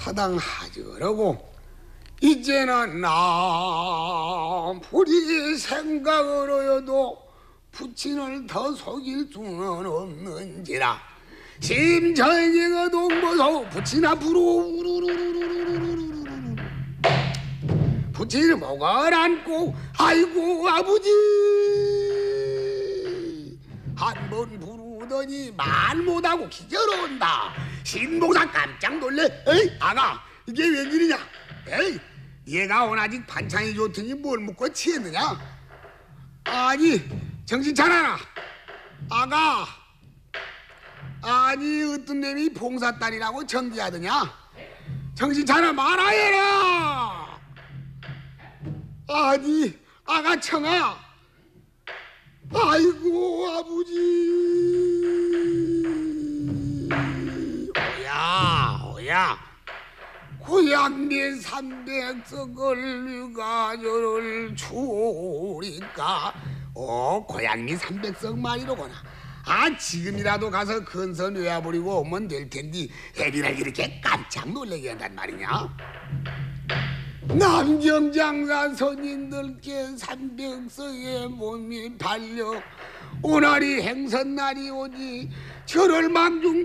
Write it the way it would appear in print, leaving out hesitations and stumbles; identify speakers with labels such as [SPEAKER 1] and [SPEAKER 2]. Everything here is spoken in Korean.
[SPEAKER 1] 사당하지 그러고 이제는 아무리 생각으로여도 부친을 더 속일 수는 없는지라 심정이 그 동보소 부친 앞으로 우르르르르르르르르 부친을 목을 안고 아이고 아버지 한 번 부르더니 말 못하고 기절온다. 신봉사 깜짝 놀래. 에이 아가 이게 웬일이냐. 에이 얘가 오나직 반찬이 좋더니 뭘 묻고 취했느냐. 아니 정신 차려라 아가. 아니 어떤 놈이 봉사딸이라고 정지하더냐. 정신 차려 말아해라. 아니 아가 청아 아이고 아버지 오야 고향미 300석을 가져를 주니까 고향미 300석 말이로구나. 지금이라도 가서 근선 외워버리고 오면 될 텐데 애비를 이렇게 깜짝 놀라게 한단 말이냐. 남경장사 선인들께 300석의 몸이 발려 오나리 행선날이 오니 저를 망중